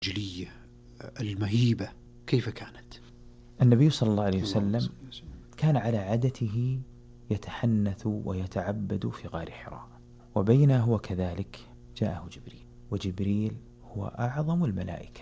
الرجلية المهيبة كيف كانت؟ النبي صلى الله عليه وسلم كان على عادته يتحنث ويتعبد في غار حراء، وبينه هو كذلك جاءه جبريل، وجبريل هو أعظم الملائكة،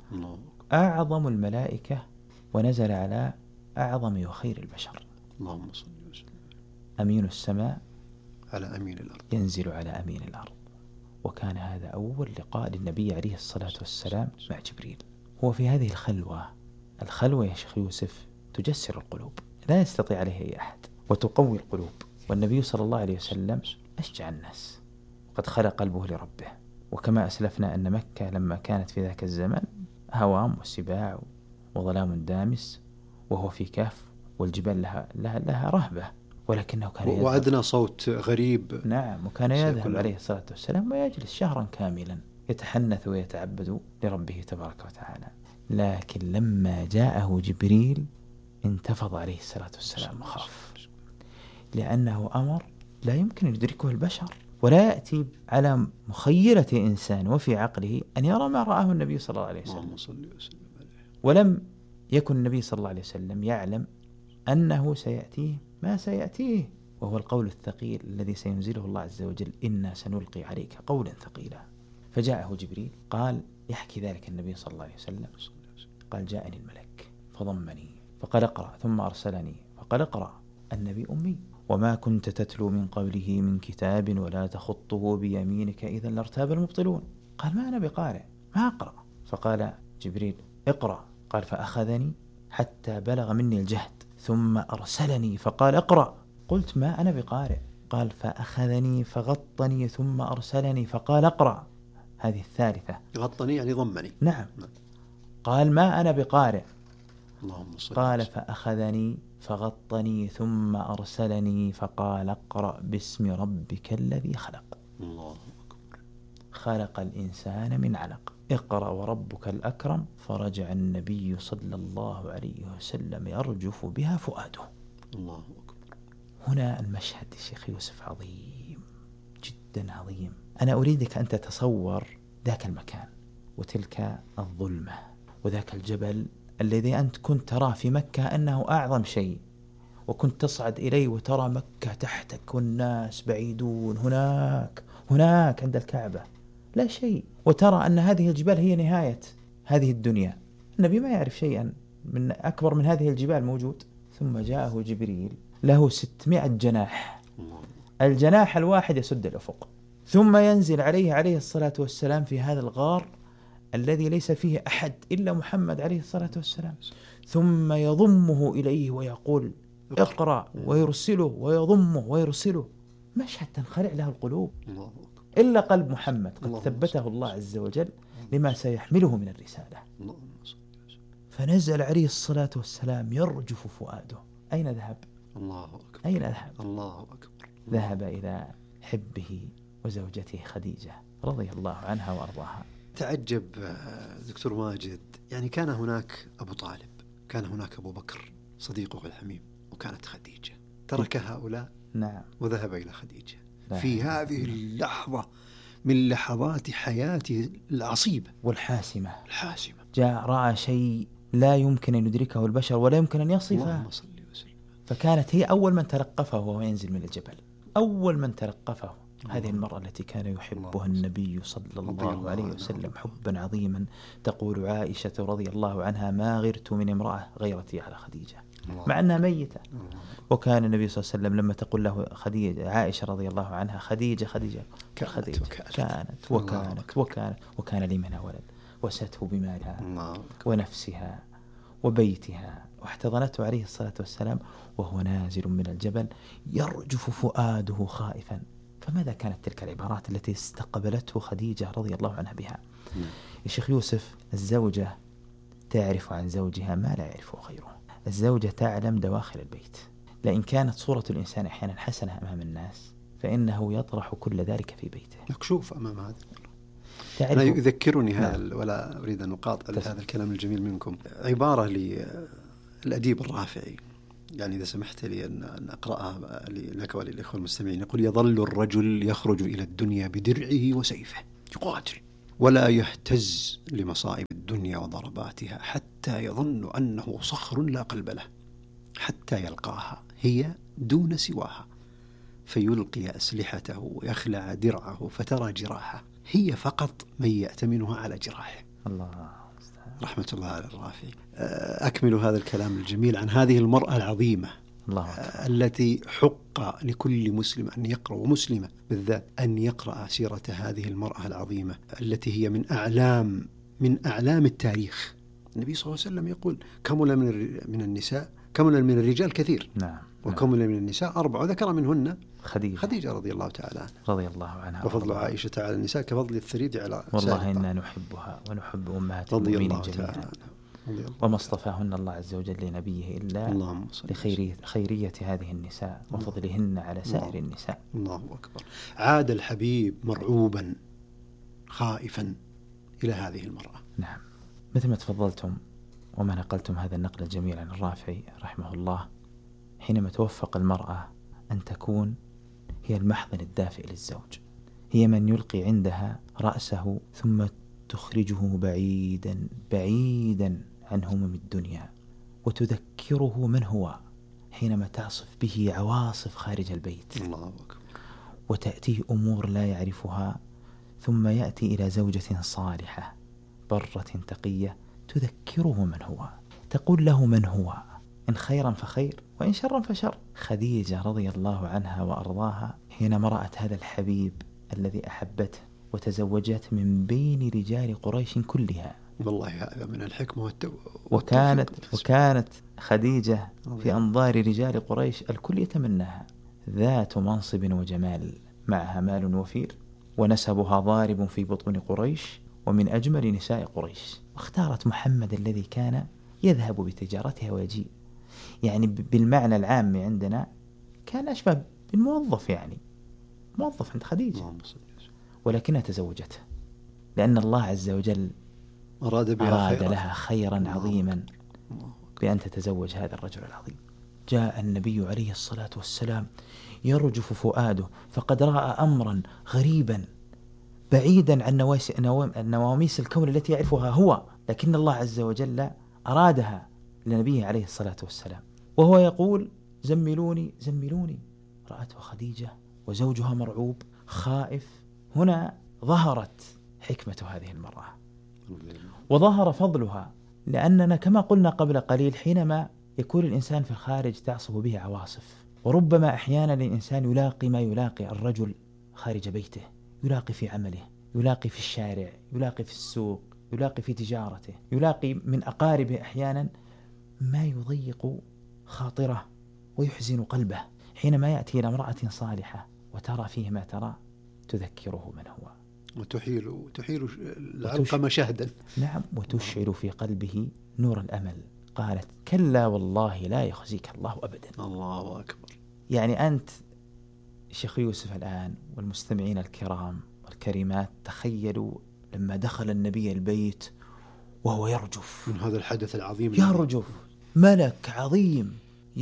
أعظم الملائكة، ونزل على أعظم وخير البشر. اللهم صل وسلم. أمين السماء على أمين الأرض ينزل على أمين الأرض. وكان هذا أول لقاء للنبي عليه الصلاة والسلام مع جبريل. هو في هذه الخلوة يا شيخ يوسف تجسر القلوب، لا يستطيع عليها أي أحد، وتقوي القلوب. والنبي صلى الله عليه وسلم أشجع الناس، قد خلق قلبه لربه. وكما أسلفنا أن مكة لما كانت في ذاك الزمن هوام وسباع وظلام دامس، وهو في كهف، والجبال لها رهبة، ولكنه كان يذهب وأدنى صوت غريب. نعم. وكان يذهب عليه الصلاة والسلام ويجلس شهرا كاملا يتحنث ويتعبد لربه تبارك وتعالى. لكن لما جاءه جبريل انتفض عليه الصلاة والسلام وخاف، لأنه أمر لا يمكن يدركه البشر، ولا يأتي على مخيلة إنسان وفي عقله أن يرى ما رآه النبي صلى الله عليه وسلم. ولم يكن النبي صلى الله عليه وسلم يعلم أنه سيأتيه ما سيأتيه، وهو القول الثقيل الذي سينزله الله عز وجل: إنا سنلقي عليك قولا ثقيلا. فجاءه جبريل قال، يحكي ذلك النبي صلى الله عليه وسلم، قال: جاءني الملك فضمني فقال اقرأ، ثم أرسلني فقال اقرأ. النبي أمي، وما كنت تتلو من قبله من كتاب ولا تخطه بيمينك إذا لارتاب المبطلون. قال: ما أنا بقارئ، ما أقرأ. فقال جبريل: اقرأ. قال: فأخذني حتى بلغ مني الجهد ثم أرسلني فقال اقرأ. قلت: ما أنا بقارئ. قال: فأخذني فغطني ثم أرسلني فقال اقرأ. هذه الثالثة. غطني يعني ضمني. نعم. قال: ما أنا بقارئ. اللهم صل. قال: فأخذني فغطني ثم أرسلني فقال اقرأ باسم ربك الذي خلق. الله أكبر. خلق الإنسان من علق، اقرأ وربك الأكرم. فرجع النبي صلى الله عليه وسلم يرجف بها فؤاده. الله أكبر. هنا المشهد الشيخ يوسف عظيم جدا عظيم. أنا أريدك أن تتصور ذاك المكان وتلك الظلمة وذاك الجبل الذي أنت كنت ترى في مكة أنه أعظم شيء، وكنت تصعد إليه وترى مكة تحتك والناس بعيدون هناك عند الكعبة لا شيء، وترى أن هذه الجبال هي نهاية هذه الدنيا. النبي ما يعرف شيئا من أكبر من هذه الجبال موجود. ثم جاءه جبريل له 600 جناح، الجناح الواحد يسد الأفق، ثم ينزل عليه الصلاة والسلام في هذا الغار الذي ليس فيه أحد إلا محمد عليه الصلاة والسلام، ثم يضمه إليه ويقول اقرأ، ويرسله ويضمه ويرسله. مشهد تنخلع له القلوب إلا قلب محمد قد ثبته الله عز وجل لما سيحمله من الرسالة. فنزل عليه الصلاة والسلام يرجف فؤاده. أين ذهب؟ الله أكبر. أين ذهب؟ الله أكبر. ذهب إلى حبه وزوجته خديجة رضي الله عنها وأرضاها. تعجب دكتور ماجد، يعني كان هناك أبو طالب، كان هناك أبو بكر صديقه الحميم، وكانت خديجة، ترك هؤلاء نعم وذهب إلى خديجة في هذه اللحظة من لحظات حياته العصيبة والحاسمة. جاء رأى شيء لا يمكن أن يدركه البشر ولا يمكن أن يصفه. اللهم صل وسلم. فكانت هي أول من تلقفه وهو ينزل من الجبل، أول من تلقفه هذه المرأة التي كان يحبها النبي صلى الله عليه وسلم حبا عظيما. تقول عائشة رضي الله عنها: ما غرت من امرأة غيرتي على خديجة، مع أنها ميتة. وكان النبي صلى الله عليه وسلم لما تقول له خديجة، عائشة رضي الله عنها: خديجة كانت وكان لي منها ولد، وسته بمالها ونفسها وبيتها، واحتضنته عليه الصلاة والسلام وهو نازل من الجبل يرجف فؤاده خائفا. فماذا كانت تلك العبارات التي استقبلته خديجة رضي الله عنها بها؟ يا شيخ يوسف، الزوجة تعرف عن زوجها ما لا يعرفه غيره. الزوجة تعلم دواخل البيت. لأن كانت صورة الإنسان أحيانا حسنة أمام الناس فإنه يطرح كل ذلك في بيته مكشوف أمام هذا. أنا يذكرني هذا ولا أريد أن أقاطع هذا الكلام الجميل منكم. عبارة للأديب الرافعي، يعني إذا سمحت لي أن أقرأها لك وللإخوة المستمعين. يقول: يظل الرجل يخرج إلى الدنيا بدرعه وسيفه يقاتل ولا يهتز لمصائب الدنيا وضرباتها حتى يظن أنه صخر لا قلب له، حتى يلقاها هي دون سواها فيلقي أسلحته ويخلع درعه فترى جراحه، هي فقط من يأتمنها على جراحه. الله رحمة الله على الرافعي. أكمل هذا الكلام الجميل عن هذه المرأة العظيمة التي حق لكل مسلم أن يقرأ، ومسلمة بالذات، أن يقرأ سيرة هذه المرأة العظيمة التي هي من أعلام التاريخ. النبي صلى الله عليه وسلم يقول: كمل من النساء، كمل من الرجال كثير، وكمل من النساء 4، وذكر منهن خديجة رضي الله تعالى عنها، رضي الله عنها، وفضل عائشة على النساء كفضل الثريد على والله إنا نحبها ونحب أمهات المؤمنين جميعا، وما اصطفاهن الله عز وجل لنبيه إلا لخيرية هذه النساء وفضلهن على سائر النساء. الله أكبر. عاد الحبيب مرعوبا خائفا إلى هذه المرأة. نعم، مثل ما تفضلتم وما نقلتم هذا النقل الجميل عن الرافعي رحمه الله، حينما توفق المرأة أن تكون هي المحضن الدافئ للزوج، هي من يلقي عندها رأسه ثم تخرجه بعيدا بعيدا عن همم الدنيا، وتذكره من هو حينما تعصف به عواصف خارج البيت. الله أكبر. وتأتيه أمور لا يعرفها، ثم يأتي إلى زوجة صالحة برة تقية تذكره من هو، تقول له من هو، إن خيرا فخير وإن شرا فشر. خديجة رضي الله عنها وأرضاها حينما رأت هذا الحبيب الذي أحبته وتزوجت من بين رجال قريش كلها، والله هذا من الحكمة وكانت خديجة في أنظار رجال قريش الكل يتمناها، ذات منصب وجمال، معها مال وفير، ونسبها ضارب في بطون قريش، ومن أجمل نساء قريش. واختارت محمد الذي كان يذهب بتجارتها ويجيء، يعني بالمعنى العام عندنا كان أشبه بالموظف، يعني موظف عند خديجة، ولكنها تزوجته لأن الله عز وجل أراد لها خيرا عظيما بأن تتزوج هذا الرجل العظيم. جاء النبي عليه الصلاة والسلام يرجف فؤاده، فقد رأى أمرا غريبا بعيدا عن نواميس الكون التي يعرفها هو، لكن الله عز وجل أرادها لنبيه عليه الصلاة والسلام، وهو يقول: زملوني زملوني. رأته خديجة وزوجها مرعوب خائف. هنا ظهرت حكمة هذه المرأة وظهر فضلها، لأننا كما قلنا قبل قليل حينما يكون الإنسان في الخارج تعصف به عواصف، وربما أحيانا الإنسان يلاقي ما يلاقي الرجل خارج بيته، يلاقي في عمله، يلاقي في الشارع، يلاقي في السوق، يلاقي في تجارته، يلاقي من أقاربه أحيانا ما يضيق خاطره ويحزن قلبه. حينما يأتي إلى امرأة صالحة وترى فيه ما ترى تذكره من هو، وتحيل العلقمة شهدا. نعم، وتشعل في قلبه نور الأمل. قالت: كلا والله لا يخزيك الله أبدا. الله أكبر. يعني أنت شيخ يوسف الآن والمستمعين الكرام والكريمات، تخيلوا لما دخل النبي البيت وهو يرجف من هذا الحدث العظيم، يرجف ملك عظيم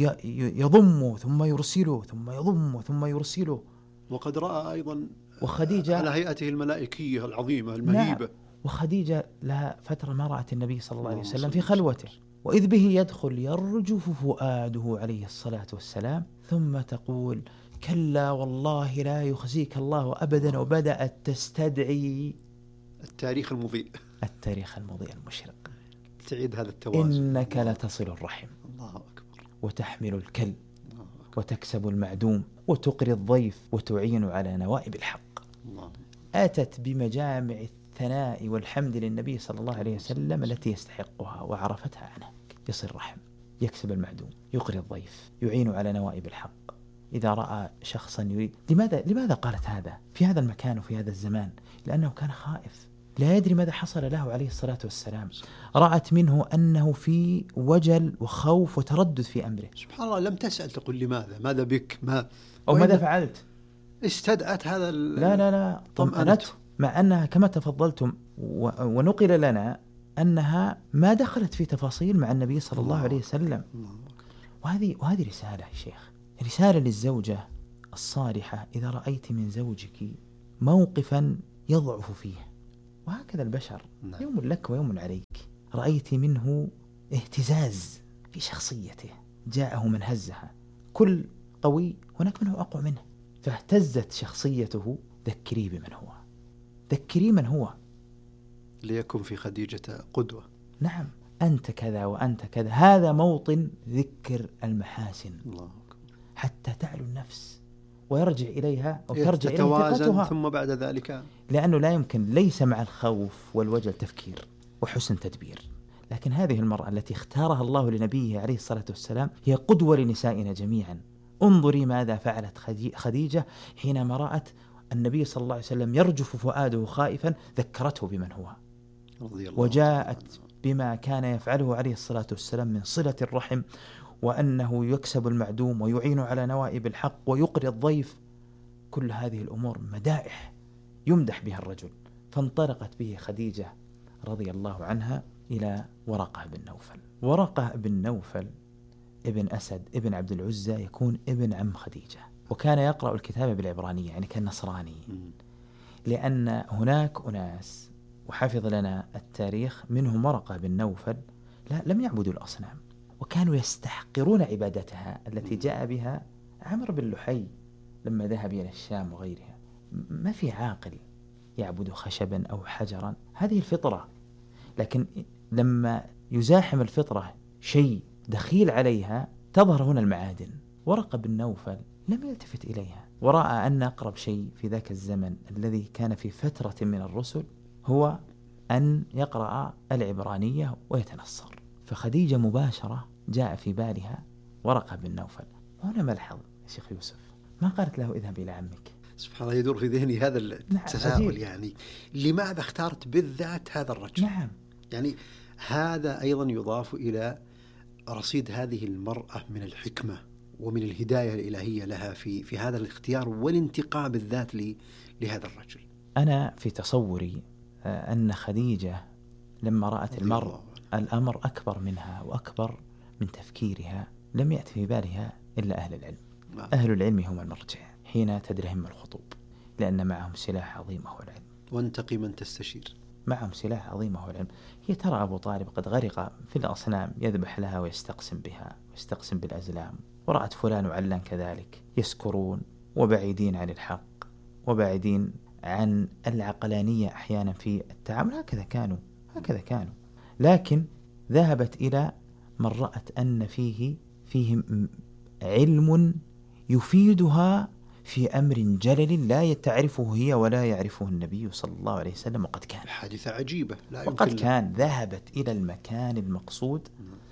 يضمه ثم يرسله ثم يضمه ثم يرسله، وقد رأى أيضا وخديجة على هيئته الملائكية العظيمة المهيبة. نعم. وخديجة لها فترة ما رأت النبي صلى الله عليه وسلم في خلوته، وإذ به يدخل يرجف فؤاده عليه الصلاة والسلام، ثم تقول: كلا والله لا يخزيك الله أبدا. وبدأت تستدعي التاريخ المضيء المشرق، تعيد هذا التوازن. إنك لتصل الرحم، الله أكبر، وتحمل الكل، وتكسب المعدوم، وتقري الضيف، وتعين على نوائب الحق. الله. أتت بمجامع الثناء والحمد للنبي صلى الله عليه وسلم التي يستحقها وعرفتها عنه. يصل الرحم، يكسب المعدوم، يقري الضيف، يعين على نوائب الحق. إذا رأى شخصا يريد، لماذا قالت هذا في هذا المكان وفي هذا الزمان؟ لأنه كان خائف، لا يدري ماذا حصل له عليه الصلاة والسلام. رأت منه أنه في وجل وخوف وتردد في أمره. سبحان الله، لم تسأل تقول لماذا، ماذا بك، أو ماذا فعلت. استدعت هذا لا طمأنته، مع أنها كما تفضلتم ونقل لنا أنها ما دخلت في تفاصيل مع النبي صلى الله عليه وسلم. وهذه رسالة يا شيخ، رسالة للزوجة الصالحة. إذا رأيت من زوجك موقفا يضعف فيه وهكذا البشر يوم لك ويوم عليك. رأيت منه اهتزاز في شخصيته، جاءه من هزها. كل قوي هناك منه أقوى منه، فاهتزت شخصيته. ذكري بمن هو، ذكري من هو، ليكن في خديجة قدوة. نعم، أنت كذا وأنت كذا. هذا موطن ذكر المحاسن، الله حتى تعلو النفس ويرجع إليها أو ترجع إليها ثقتها. ثم بعد ذلك، لأنه لا يمكن، ليس مع الخوف والوجل تفكير وحسن تدبير. لكن هذه المرأة التي اختارها الله لنبيه عليه الصلاة والسلام هي قدوة لنسائنا جميعا. انظري ماذا فعلت خديجة حينما رأت النبي صلى الله عليه وسلم يرجف فؤاده خائفا، ذكرته بمن هو، وجاءت بما كان يفعله عليه الصلاة والسلام من صلة الرحم، وأنه يكسب المعدوم ويعين على نوائب الحق ويقري الضيف. كل هذه الأمور مدائح يمدح بها الرجل. فانطلقت به خديجة رضي الله عنها إلى ورقة بن نوفل. ورقة بن نوفل ابن أسد ابن عبد العزى، يكون ابن عم خديجة، وكان يقرأ الكتابة بالعبرانية، يعني كان نصراني. لأن هناك أناس، وحفظ لنا التاريخ، منهم ورقة بن نوفل لم يعبدوا الأصنام، وكانوا يستحقرون عبادتها التي جاء بها عمرو بن لحي لما ذهب إلى الشام وغيرها. ما في عاقل يعبد خشبا أو حجرا، هذه الفطرة. لكن لما يزاحم الفطرة شيء دخيل عليها تظهر هنا المعادن. ورقة بن نوفل لم يلتفت إليها، ورأى أن أقرب شيء في ذاك الزمن الذي كان في فترة من الرسل هو أن يقرأ العبرانية ويتنصر. فخديجة مباشرة جاء في بالها ورقة بن نوفل. هنا ملحظ يا شيخ يوسف، ما قالت له اذهب إلى عمك. سبحان الله، يدور في ذهني هذا التساؤل. يعني لماذا اختارت بالذات هذا الرجل؟ نعم، يعني هذا أيضا يضاف إلى رصيد هذه المرأة من الحكمة ومن الهداية الإلهية لها في هذا الاختيار والانتقاء بالذات لهذا الرجل. أنا في تصوري أن خديجة لما رأت الأمر أكبر منها وأكبر من تفكيرها، لم يأتي في بالها إلا أهل العلم. أهل العلم هم المرجع حين تدرهم الخطوب، لأن معهم سلاح عظيم هو العلم. وانتقي من تستشير. معهم سلاح عظيم هو العلم. هي ترى أبو طالب قد غرق في الأصنام، يذبح لها ويستقسم بها ويستقسم بالأزلام، ورأت فلان وعلان كذلك يسكرون وبعيدين عن الحق وبعيدين عن العقلانية أحيانا في التعامل. هكذا كانوا. لكن ذهبت إلى من رأت أن فيه علم يفيدها في أمر جلل لا تعرفه هي ولا يعرفه النبي صلى الله عليه وسلم. وقد كان حادثة عجيبة وقد كان ذهبت إلى المكان المقصود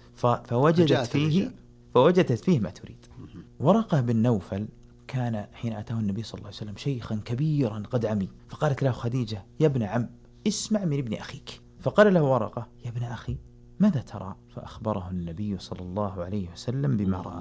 فوجدت فيه ما تريد. ورقة بن نوفل كان حين أتاه النبي صلى الله عليه وسلم شيخا كبيرا قد عمي، فقالت له خديجة: يا ابن عم، اسمع من ابن أخيك. فقال له ورقة: يا ابن أخي، ماذا ترى؟ فأخبره النبي صلى الله عليه وسلم بما رأى.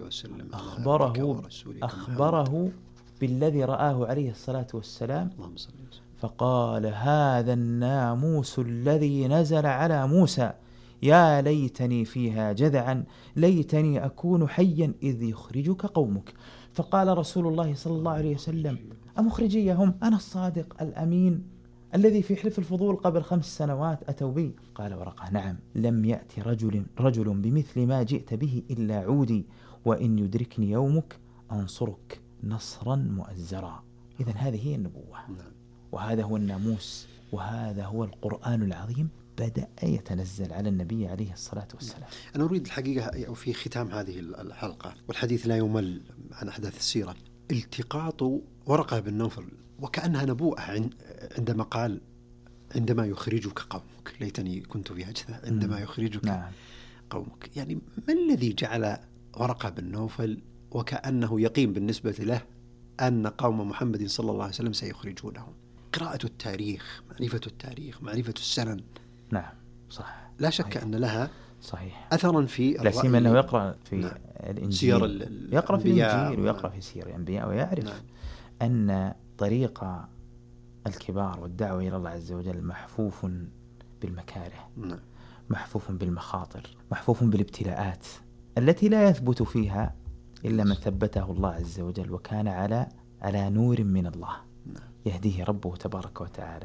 أخبره بالذي رآه عليه الصلاة والسلام. فقال: هذا الناموس الذي نزل على موسى، يا ليتني فيها جذعا، ليتني أكون حيا إذ يخرجك قومك. فقال رسول الله صلى الله عليه وسلم: أمخرجيهم؟ أنا الصادق الأمين الذي في حلف الفضول قبل 5 سنوات أتوا بي. قال ورقة: نعم، لم يأتي رجل بمثل ما جئت به إلا عودي، وإن يدركني يومك أنصرك نصرا مؤزرا. إذن هذه هي النبوة، وهذا هو الناموس، وهذا هو القرآن العظيم بدأ يتنزل على النبي عليه الصلاة والسلام. أنا أريد الحقيقة في ختام هذه الحلقة، والحديث لا يمل عن أحداث السيرة، التقاط ورقة بن نوفل وكأنها نبوءة عندما قال: عندما يخرجك قومك، ليتني كنت في هجذا، عندما يخرجك قومك. يعني ما الذي جعل ورقة بن نوفل وكأنه يقين بالنسبة له أن قوم محمد صلى الله عليه وسلم سيخرجونهم؟ قراءة التاريخ، معرفة السنن. نعم، صح، لا شك أن لها صحيح أثرا في لا سيما أنه يقرأ في الإنجيل، يقرأ في الإنجيل ويقرأ في سير الأنبياء، ويعرف أن طريق الكبار والدعوة إلى الله عز وجل محفوف بالمكاره، محفوف بالمخاطر، محفوف بالابتلاءات التي لا يثبت فيها إلا من ثبته الله عز وجل وكان على نور من الله يهديه ربه تبارك وتعالى.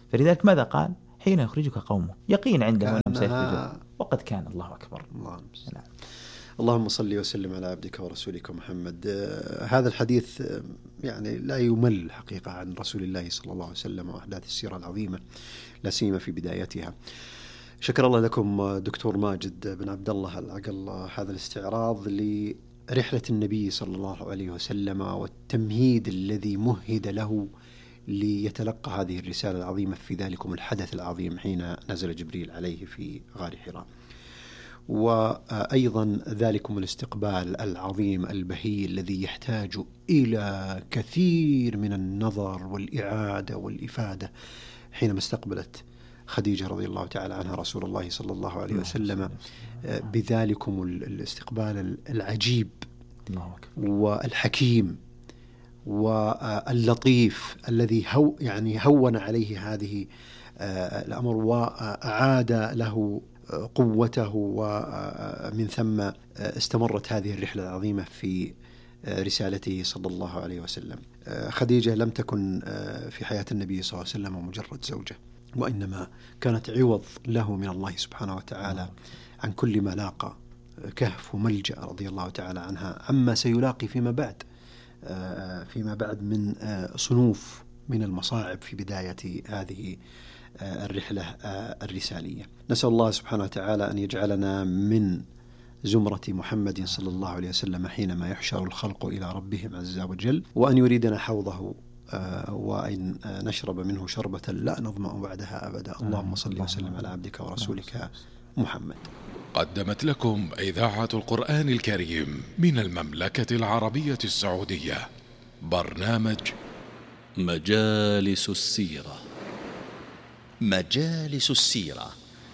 فلذلك ماذا قال؟ حين يخرجك قومه، يقين عنده أنهم سيخرجون، وقد كان. الله أكبر. نعم. اللهم صل وسلم على عبدك ورسولك محمد. هذا الحديث يعني لا يمل حقيقة عن رسول الله صلى الله عليه وسلم وأحداث السيرة العظيمة، لا سيما في بدايتها. شكر الله لكم دكتور ماجد بن عبد الله العقل هذا الاستعراض لرحلة النبي صلى الله عليه وسلم والتمهيد الذي مهد له ليتلقى هذه الرسالة العظيمة في ذلكم الحدث العظيم حين نزل جبريل عليه في غار حراء، وأيضا ذلكم الاستقبال العظيم البهي الذي يحتاج إلى كثير من النظر والإعادة والإفادة حينما استقبلت خديجة رضي الله تعالى عنها رسول الله صلى الله عليه وسلم بذلكم الاستقبال العجيب والحكيم واللطيف الذي هون عليه هذه الأمر وأعاد له قوته، ومن ثم استمرت هذه الرحلة العظيمة في رسالته صلى الله عليه وسلم. خديجة لم تكن في حياة النبي صلى الله عليه وسلم مجرد زوجة، وإنما كانت عوض له من الله سبحانه وتعالى عن كل ما لاقى، كهف وملجأ رضي الله تعالى عنها عما سيلاقي فيما بعد من صنوف من المصاعب في بداية هذه الرحلة الرسالية. نسأل الله سبحانه وتعالى أن يجعلنا من زمرة محمد صلى الله عليه وسلم حينما يحشر الخلق إلى ربهم عز وجل، وأن يريدنا حوضه وأن نشرب منه شربة لا نظمأ بعدها أبدا. اللهم صل وسلم على عبدك ورسولك محمد. قدمت لكم إذاعة القرآن الكريم من المملكة العربية السعودية برنامج مجالس السيرة. مجالس السيرة،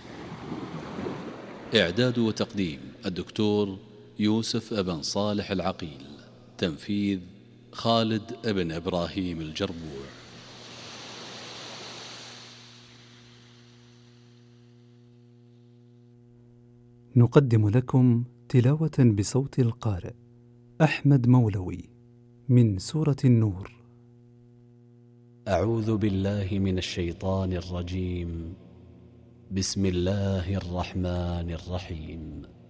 إعداد وتقديم الدكتور يوسف ابن صالح العقيل، تنفيذ خالد ابن إبراهيم الجربوع. نقدم لكم تلاوة بصوت القارئ أحمد مولوي من سورة النور. أعوذ بالله من الشيطان الرجيم. بسم الله الرحمن الرحيم.